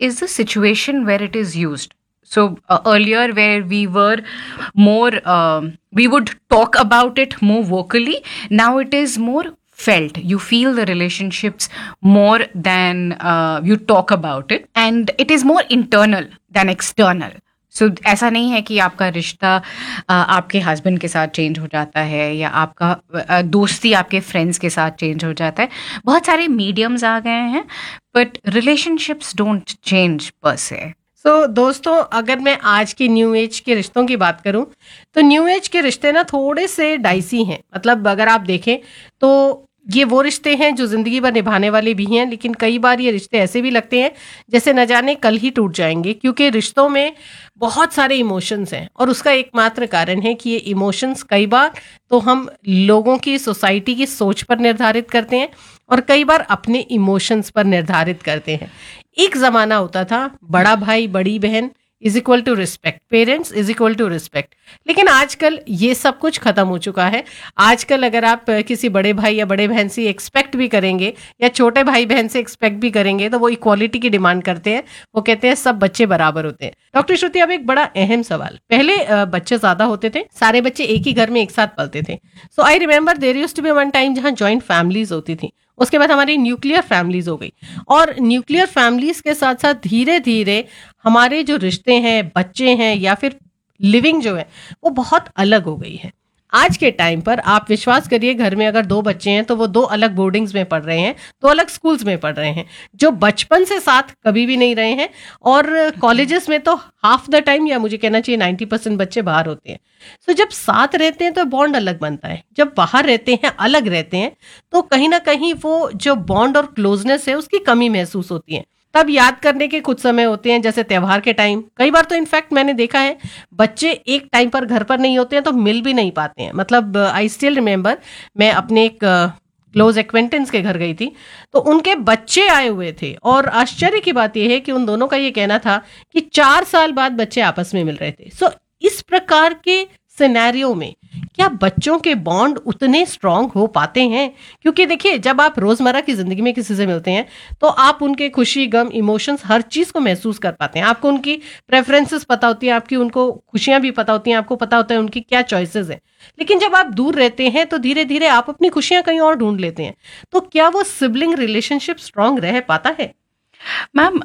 is the situation where it is used. So earlier, where we were more, we would talk about it more vocally. Now it is more felt. You feel the relationships more than you talk about it, and it is more internal than external. सो ऐसा नहीं है कि आपका रिश्ता आपके husband के साथ change हो जाता है, या आपका दोस्ती आपके फ्रेंड्स के साथ चेंज हो जाता है. बहुत सारे मीडियम्स आ गए हैं, बट रिलेशनशिप्स डोंट चेंज पर से. सो दोस्तों, अगर मैं आज की न्यू एज के रिश्तों की बात करूं तो न्यू एज के रिश्ते ना थोड़े से डाइसी हैं. मतलब अगर आप देखें तो ये वो रिश्ते हैं जो जिंदगी भर निभाने वाले भी हैं, लेकिन कई बार ये रिश्ते ऐसे भी लगते हैं जैसे न जाने कल ही टूट जाएंगे, क्योंकि रिश्तों में बहुत सारे इमोशंस हैं. और उसका एकमात्र कारण है कि ये इमोशंस कई बार तो हम लोगों की, सोसाइटी की सोच पर निर्धारित करते हैं, और कई बार अपने इमोशंस पर निर्धारित करते हैं. एक ज़माना होता था बड़ा भाई बड़ी बहन is equal to respect, parents is equal to respect. लेकिन आजकल ये सब कुछ खत्म हो चुका है. आजकल अगर आप किसी बड़े भाई या बड़े बहन से एक्सपेक्ट भी करेंगे या छोटे भाई बहन से एक्सपेक्ट भी करेंगे तो वो इक्वालिटी की डिमांड करते हैं. वो कहते हैं सब बच्चे बराबर होते हैं. डॉक्टर श्रुति, अब एक बड़ा अहम सवाल. पहले बच्चे ज्यादा होते थे, सारे बच्चे एक ही घर में एक साथ पलते थे. सो I remember there used to be one time जहाँ जॉइंट फैमिलीज होती थी. उसके बाद हमारी न्यूक्लियर फैमिलीज हो गई, और न्यूक्लियर फैमिलीज के साथ साथ धीरे धीरे हमारे जो रिश्ते हैं, बच्चे हैं, या फिर लिविंग जो है वो बहुत अलग हो गई है. आज के टाइम पर आप विश्वास करिए, घर में अगर 2 बच्चे हैं तो वो 2 अलग बोर्डिंग्स में पढ़ रहे हैं, 2 अलग स्कूल्स में पढ़ रहे हैं, जो बचपन से साथ कभी भी नहीं रहे हैं. और कॉलेजेस में तो हाफ द टाइम, या मुझे कहना चाहिए 90% बच्चे बाहर होते हैं. सो जब साथ रहते हैं तो बॉन्ड अलग बनता है. जब बाहर रहते हैं, अलग रहते हैं, तो कहीं ना कहीं वो जो बॉन्ड और क्लोजनेस है उसकी कमी महसूस होती है. तब याद करने के कुछ समय होते हैं, जैसे त्योहार के टाइम. कई बार तो इनफैक्ट मैंने देखा है बच्चे एक टाइम पर घर पर नहीं होते हैं तो मिल भी नहीं पाते हैं. मतलब आई स्टिल रिमेंबर, मैं अपने एक क्लोज एक्वेंटेंस के घर गई थी, तो उनके बच्चे आए हुए थे, और आश्चर्य की बात यह है कि उन दोनों का ये कहना था कि 4 साल बाद बच्चे आपस में मिल रहे थे. सो इस प्रकार के सिनेरियो में क्या बच्चों के बॉन्ड उतने स्ट्रांग हो पाते हैं? क्योंकि देखिए, जब आप रोजमर्रा की जिंदगी में किसी से मिलते हैं तो आप उनके खुशी, गम, इमोशंस, हर चीज को महसूस कर पाते हैं. आपको उनकी प्रेफरेंसेस पता होती हैं, आपकी उनको खुशियां भी पता होती हैं, आपको पता होता है उनकी क्या चॉइसेस हैं. लेकिन जब आप दूर रहते हैं तो धीरे धीरे आप अपनी खुशियां कहीं और ढूंढ लेते हैं. तो क्या वो सिबलिंग रिलेशनशिप स्ट्रांग रह पाता है? मैम,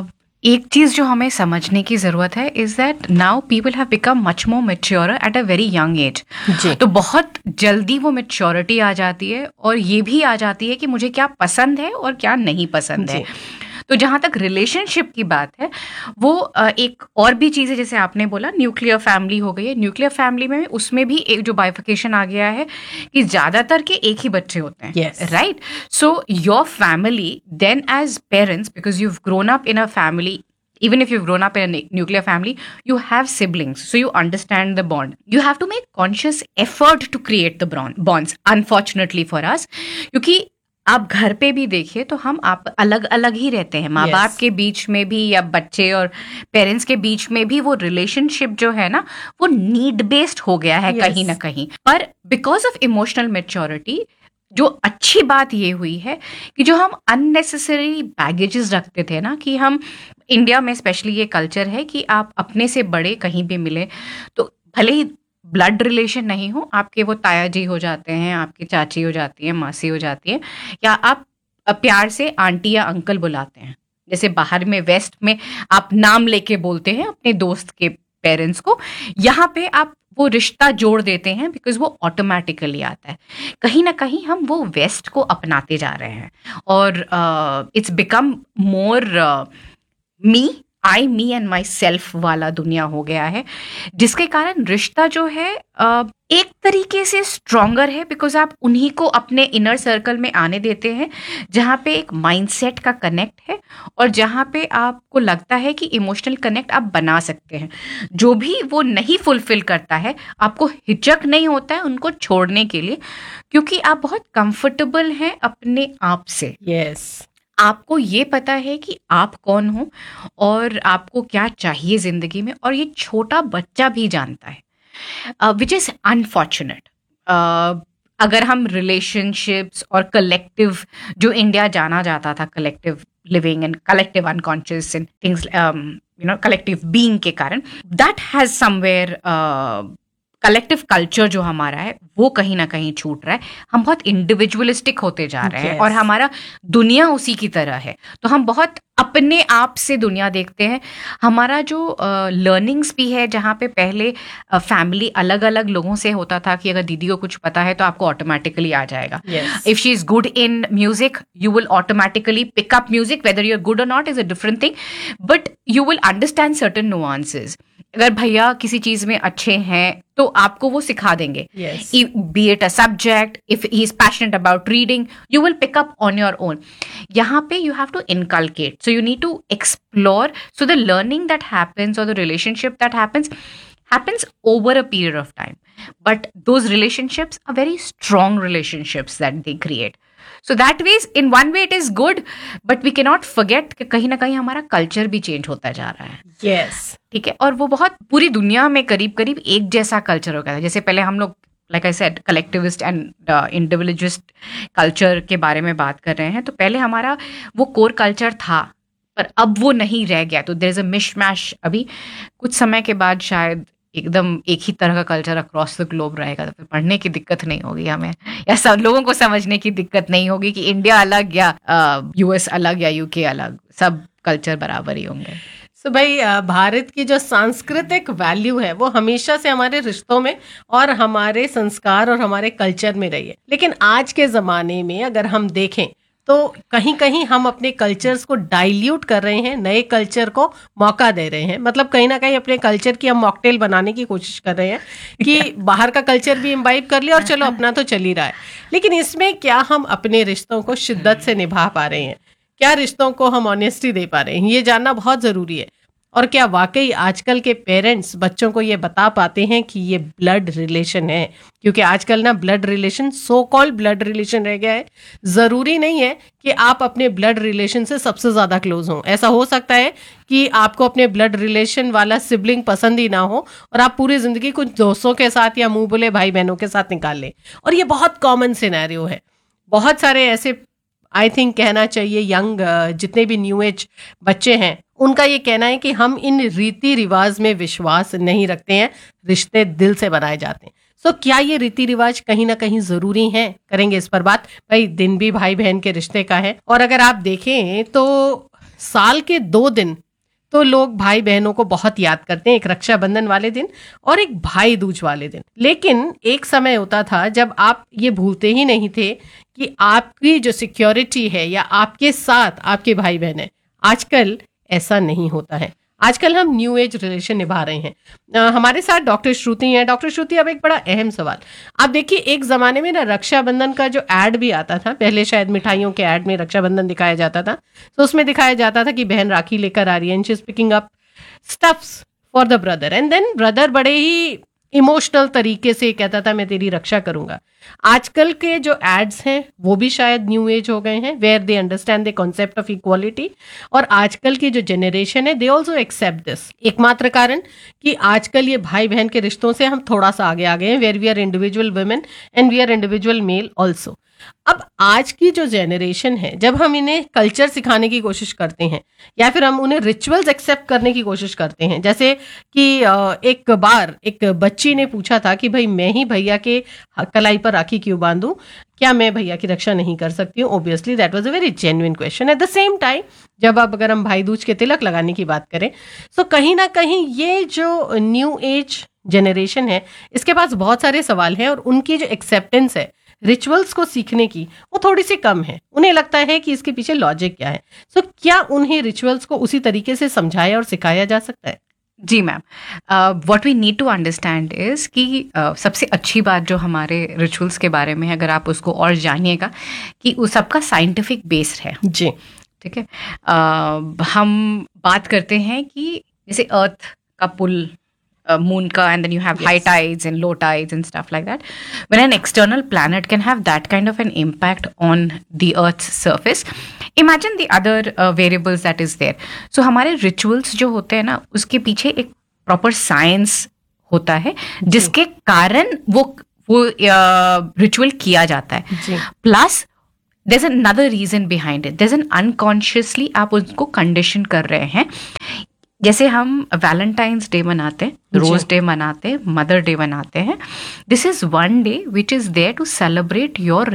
एक चीज़ जो हमें समझने की ज़रूरत है is that now people have become much more mature at a very young age. तो बहुत जल्दी वो मैच्योरिटी आ जाती है, और ये भी आ जाती है कि मुझे क्या पसंद है और क्या नहीं पसंद है. तो जहाँ तक रिलेशनशिप की बात है, वो एक और भी चीज़ है, जैसे आपने बोला न्यूक्लियर फैमिली हो गई है. न्यूक्लियर फैमिली में उसमें भी एक जो बाइफिकेशन आ गया है कि ज़्यादातर के एक ही बच्चे होते हैं, right? So your family then as parents, because you have grown up in a family, even if you've grown up in a nuclear family, you have siblings, so you understand the bond. You have to make conscious effort to create the bonds, unfortunately for us, क्योंकि आप घर पे भी देखिए तो हम आप अलग अलग ही रहते हैं. माँ बाप के बीच में भी, या बच्चे और पेरेंट्स के बीच में भी वो रिलेशनशिप जो है ना, वो नीड बेस्ड हो गया है कहीं ना कहीं. पर बिकॉज ऑफ इमोशनल मैच्योरिटी, जो अच्छी बात ये हुई है कि जो हम अननेसेसरी बैगेजेस रखते थे ना, कि हम इंडिया में स्पेशली ये कल्चर है कि आप अपने से बड़े कहीं भी मिले तो भले ही ब्लड रिलेशन नहीं हो, आपके वो ताया जी हो जाते हैं, आपकी चाची हो जाती है, मासी हो जाती है, या आप प्यार से आंटी या अंकल बुलाते हैं. जैसे बाहर में वेस्ट में आप नाम लेके बोलते हैं अपने दोस्त के पेरेंट्स को, यहाँ पे आप वो रिश्ता जोड़ देते हैं बिकॉज वो ऑटोमेटिकली आता है. कहीं ना कहीं हम वो वेस्ट को अपनाते जा रहे हैं, और it's become more me me and my self वाला दुनिया हो गया है, जिसके कारण रिश्ता जो है एक तरीके से स्ट्रॉन्गर है, बिकॉज आप उन्हीं को अपने इनर सर्कल में आने देते हैं जहाँ पे एक माइंडसेट का कनेक्ट है, और जहाँ पे आपको लगता है कि इमोशनल कनेक्ट आप बना सकते हैं. जो भी वो नहीं फुलफिल करता है, आपको हिचक नहीं होता है उनको छोड़ने के लिए, क्योंकि आप बहुत कंफर्टेबल हैं अपने आप से. आपको ये पता है कि आप कौन हो और आपको क्या चाहिए जिंदगी में, और ये छोटा बच्चा भी जानता है, विच इज अनफॉर्चुनेट. अगर हम रिलेशनशिप्स और कलेक्टिव, जो इंडिया जाना जाता था collective living and collective unconscious and things, collective being के कारण, that has somewhere, collective culture जो हमारा है वो कहीं ना कहीं छूट रहा है। हम बहुत इंडिविजुअलिस्टिक होते जा रहे हैं और हमारा दुनिया उसी की तरह है, तो हम बहुत अपने आप से दुनिया देखते हैं। हमारा जो लर्निंग्स भी है, जहाँ पे पहले फैमिली अलग अलग लोगों से होता था कि अगर दीदी को कुछ पता है तो आपको ऑटोमेटिकली आ जाएगा। If she is good in music you will automatically pick up music, whether you are good और not is a different thing, but you will understand certain nuances. अगर भैया किसी चीज में अच्छे हैं तो आपको वो सिखा देंगे, B it a subject, if he is passionate about reading you will pick up on your own. यहाँ पे you have to inculcate, so you need to explore, so the learning that happens or the relationship that happens over a period of time, but those relationships are very strong relationships that they create. So that ways, in one way it is good, but we cannot forget कि कहीं ना कहीं हमारा culture भी change होता जा रहा है। Yes. ठीक है, और वो बहुत पूरी दुनिया में करीब करीब एक जैसा कल्चर हो गया था। जैसे पहले हम लोग like I said collectivist and individualist culture के बारे में बात कर रहे हैं, तो पहले हमारा वो कोर कल्चर था, पर अब वो नहीं रह गया। तो देयर इज अ मिशमैश। अभी कुछ समय के बाद शायद एकदम एक ही तरह का कल्चर अक्रॉस द ग्लोब रहेगा, तो फिर पढ़ने की दिक्कत नहीं होगी हमें, या सब लोगों को समझने की दिक्कत नहीं होगी कि इंडिया अलग या यूएस अलग या यूके अलग, सब कल्चर बराबर ही होंगे। सो भाई, भारत की जो सांस्कृतिक वैल्यू है वो हमेशा से हमारे रिश्तों में और हमारे संस्कार और हमारे कल्चर में रही है। लेकिन आज के ज़माने में अगर हम देखें तो कहीं कहीं हम अपने कल्चर्स को डाइल्यूट कर रहे हैं, नए कल्चर को मौका दे रहे हैं। मतलब कहीं ना कहीं अपने कल्चर की हम मॉकटेल बनाने की कोशिश कर रहे हैं कि बाहर का कल्चर भी इम्बाइब कर लिया और चलो अपना तो चल ही रहा है। लेकिन इसमें क्या हम अपने रिश्तों को शिद्दत से निभा पा रहे हैं? क्या रिश्तों को हम ऑनेस्टी दे पा रहे हैं? ये जानना बहुत ज़रूरी है। और क्या वाकई आजकल के पेरेंट्स बच्चों को ये बता पाते हैं कि ये ब्लड रिलेशन है? क्योंकि आजकल ना blood relation so called blood relation रह गया है। ज़रूरी नहीं है कि आप अपने ब्लड रिलेशन से सबसे ज़्यादा क्लोज हों। ऐसा हो सकता है कि आपको अपने ब्लड रिलेशन वाला सिबलिंग पसंद ही ना हो और आप पूरी ज़िंदगी कुछ दोस्तों के साथ या मुंह बोले भाई बहनों के साथ निकाल लें। और ये बहुत कॉमन सिनेरियो है। बहुत सारे ऐसे आई थिंक कहना चाहिए यंग जितने भी न्यू एज बच्चे हैं उनका ये कहना है कि हम इन रीति रिवाज में विश्वास नहीं रखते हैं, रिश्ते दिल से बनाए जाते हैं। सो क्या ये रीति रिवाज कहीं ना कहीं ज़रूरी हैं? करेंगे इस पर बात। भाई, दिन भी भाई बहन के रिश्ते का है और अगर आप देखें तो साल के 2 दिन तो लोग भाई बहनों को बहुत याद करते हैं, एक रक्षाबंधन वाले दिन और एक भाई दूज वाले दिन। लेकिन एक समय होता था जब आप ये भूलते ही नहीं थे कि आपकी जो सिक्योरिटी है या आपके साथ आपके भाई बहन है। आजकल ऐसा नहीं होता है। आजकल हम न्यू एज रिलेशन निभा रहे हैं। हमारे साथ डॉक्टर श्रुति हैं। डॉक्टर श्रुति, अब एक बड़ा अहम सवाल। आप देखिए, एक ज़माने में ना रक्षाबंधन का जो ऐड भी आता था, पहले शायद मिठाइयों के ऐड में रक्षाबंधन दिखाया जाता था, तो उसमें दिखाया जाता था कि बहन राखी लेकर आ रही है and she is picking up stuffs for the brother and then brother बड़े ही इमोशनल तरीके से कहता था मैं तेरी रक्षा करूंगा। आजकल के जो एड्स हैं वो भी शायद न्यू एज हो गए हैं, where they understand the concept of equality. और आजकल की जो जनरेशन है दे ऑल्सो एक्सेप्ट दिस। एकमात्र कारण कि आजकल ये भाई बहन के रिश्तों से हम थोड़ा सा आगे आ गए हैं, where we are individual women and we are individual mail also. अब आज की जो जनरेशन है, जब हम इन्हें कल्चर सिखाने की कोशिश करते हैं या फिर हम उन्हें रिचुअल्स एक्सेप्ट करने की कोशिश करते हैं, जैसे कि एक बार एक बच्ची ने पूछा था कि भाई मैं ही भैया के कलाई पर राखी क्यों बांधूं, क्या मैं भैया की रक्षा नहीं कर सकती हूँ? Obviously that was a very genuine question. At the same time जब अब अगर हम भाई दूज के तिलक लगाने की बात करें, तो कहीं ना कहीं ये जो न्यू एज जनरेशन है इसके पास बहुत सारे सवाल हैं और उनकी जो एक्सेप्टेंस है रिचुअल्स को सीखने की वो थोड़ी सी कम है। उन्हें लगता है कि इसके पीछे लॉजिक क्या है। सो क्या उन्हें रिचुअल्स को उसी तरीके से समझाया और सिखाया जा सकता है? जी ma'am, what we need to understand is कि सबसे अच्छी बात जो हमारे रिचुअल्स के बारे में है, अगर आप उसको और जानिएगा, कि उस सबका साइंटिफिक बेस है। जी, ठीक है। हम बात करते हैं कि जैसे अर्थ का पुल, moon ka, and then you have high tides and low tides and stuff like that. When an external planet can have that kind of an impact on the Earth's surface, imagine the other variables that is there. So हमारे rituals जो होते हैं ना, उसके पीछे एक proper science होता है जिसके कारण वो रिचुअल किया जाता है। Plus there's another reason behind it. There's an unconsciously आप उनको कंडीशन कर रहे हैं। जैसे हम वैलेंटाइंस डे मनाते हैं, रोज डे मनाते हैं, मदर डे मनाते हैं, this is one day which is there to celebrate your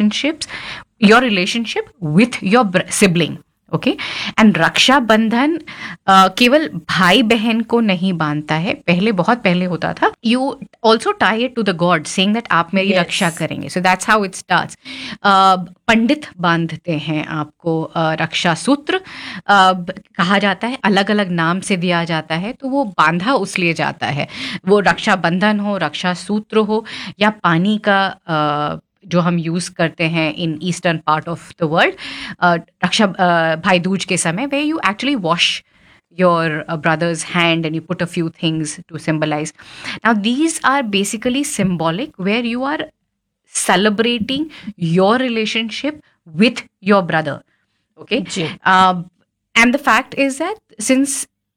relationship with your sibling. Okay, and Rakshabandhan केवल भाई बहन को नहीं बांधता है, पहले बहुत पहले होता था। You also tie it to the God saying that आप मेरी रक्षा करेंगे, so that's how it starts. पंडित बांधते हैं आपको रक्षा सूत्र कहा जाता है, अलग अलग नाम से दिया जाता है, तो वो बांधा उसलिए जाता है, वो रक्षाबंधन हो, रक्षा सूत्र हो, या पानी का जो हम यूज करते हैं in eastern part of the world, रक्षा भाई दूज के समय, way you actually wash your brother's hand and you put a few things to symbolize. Now these are basically symbolic, where you are celebrating your relationship with your brother. Okay. And the fact is that since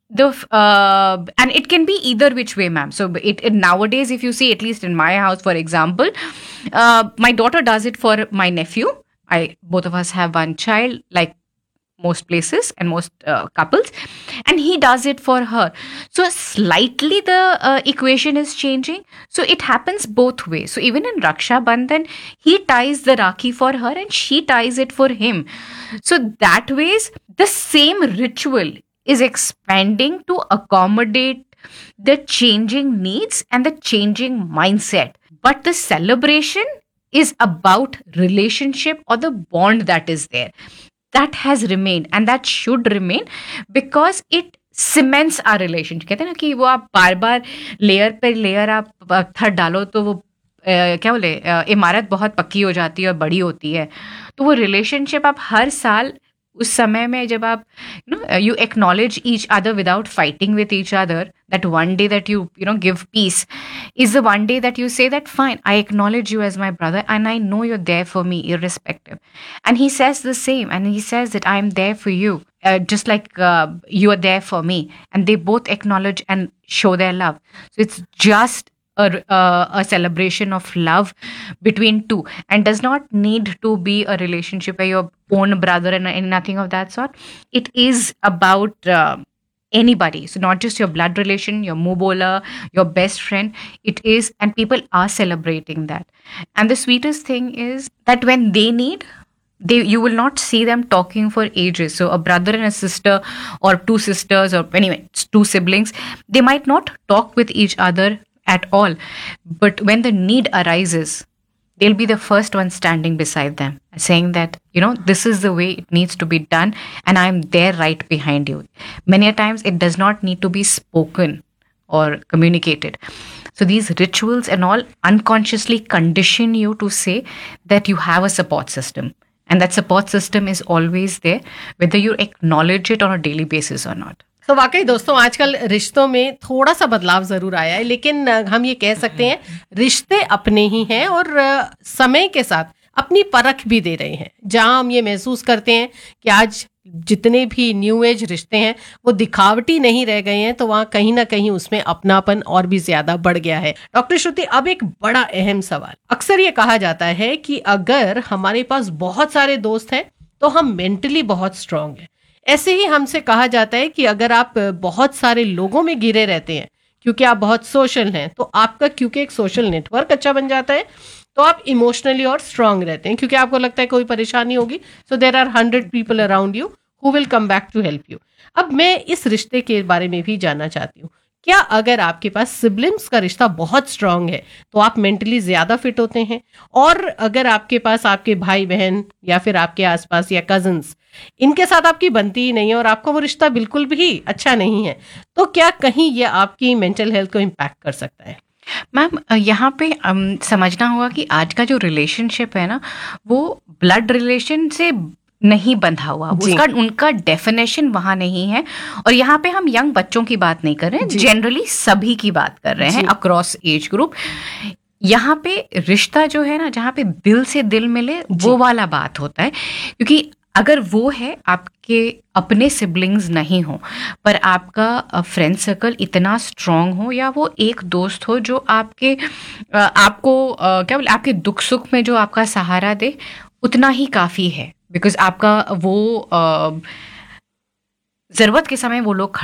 and it can be either which way, ma'am. So it nowadays, if you see, at least in my house, for example, my daughter does it for my nephew. Both of us have one child, like most places and most couples, and he does it for her. So slightly the equation is changing. So it happens both ways. So even in Raksha Bandhan, he ties the Rakhi for her and she ties it for him. So that ways, the same ritual is expanding to accommodate the changing needs and the changing mindset. But the celebration is about relationship or the bond that is there. That has remained and that should remain because it cements our relationship. कहते हैं ना कि वो आप बार बार layer पे layer आप पत्थर डालो तो वो क्या बोले इमारत बहुत पक्की हो जाती है और बड़ी होती है। तो वो रिलेशनशिप आप हर साल उस समय में जब आप you acknowledge each other without fighting with each other, that one day that you give peace is the one day that you say that fine, I acknowledge you as my brother and I know you're there for me irrespective. And he says the same, and he says that I am there for you, just like you are there for me, and they both acknowledge and show their love. So it's just a celebration of love between two, and does not need to be a relationship where your own brother and nothing of that sort. It is about anybody, so not just your blood relation, your mubola, your best friend. It is, and people are celebrating that. And the sweetest thing is that when they need, you will not see them talking for ages. So a brother and a sister, or two sisters, or anyway, two siblings, they might not talk with each other at all, but when the need arises, they'll be the first one standing beside them, saying that this is the way it needs to be done, and I'm there right behind you. Many a times it does not need to be spoken or communicated. So these rituals and all unconsciously condition you to say that you have a support system, and that support system is always there, whether you acknowledge it on a daily basis or not. तो वाकई दोस्तों, आजकल रिश्तों में थोड़ा सा बदलाव जरूर आया है, लेकिन हम ये कह सकते हैं रिश्ते अपने ही हैं और समय के साथ अपनी परख भी दे रहे हैं। जहां हम ये महसूस करते हैं कि आज जितने भी न्यू एज रिश्ते हैं वो दिखावटी नहीं रह गए हैं, तो वहाँ कहीं ना कहीं उसमें अपनापन और भी ज्यादा बढ़ गया है। डॉक्टर श्रुति, अब एक बड़ा अहम सवाल, अक्सर ये कहा जाता है कि अगर हमारे पास बहुत सारे दोस्त हैं तो हम मेंटली बहुत स्ट्रांग हैं। ऐसे ही हमसे कहा जाता है कि अगर आप बहुत सारे लोगों में घिरे रहते हैं, क्योंकि आप बहुत सोशल हैं, तो आपका क्योंकि एक सोशल नेटवर्क अच्छा बन जाता है, तो आप इमोशनली और स्ट्रांग रहते हैं, क्योंकि आपको लगता है कोई परेशानी होगी, so there are 100 people around you who will come back to help you. अब मैं इस रिश्ते के बारे में भी जानना चाहती हूँ, क्या अगर आपके पास सिबलिंग्स का रिश्ता बहुत स्ट्रांग है तो आप मेंटली ज्यादा फिट होते हैं, और अगर आपके पास आपके भाई बहन या फिर आपके आसपास या कजिन्स, इनके साथ आपकी बनती ही नहीं है और आपका वो रिश्ता बिल्कुल भी अच्छा नहीं है, तो क्या कहीं ये आपकी मेंटल हेल्थ को इम्पैक्ट कर सकता है? मैम, यहाँ पे समझना होगा कि आज का जो रिलेशनशिप है ना, वो ब्लड रिलेशन से नहीं बंधा हुआ, उनका डेफिनेशन वहां नहीं है। और यहाँ पे हम यंग बच्चों की बात नहीं कर रहे हैं, जनरली सभी की बात कर रहे हैं, अक्रॉस एज ग्रुप। यहाँ पे रिश्ता जो है ना, जहाँ पे दिल से दिल मिले, वो वाला बात होता है। क्योंकि अगर वो है, आपके अपने सिबलिंग्स नहीं हो, पर आपका फ्रेंड सर्कल इतना स्ट्रांग हो, या वो एक दोस्त हो जो आपको क्या बोले, आपके दुख सुख में जो आपका सहारा दे, उतना ही काफ़ी है। बिकॉज़ आपका वो ज़रूरत के समय वो लोग